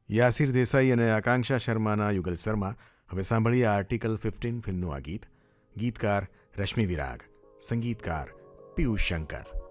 Yasser Desai અને આકાંક્ષા શર્માના યુગલ સ્વરમાં હવે સાંભળીએ આર્ટિકલ 15 ફિલ્મનું આ ગીત. ગીતકાર રશ્મિ વિરાગ, સંગીતકાર પિયુષ શંકર.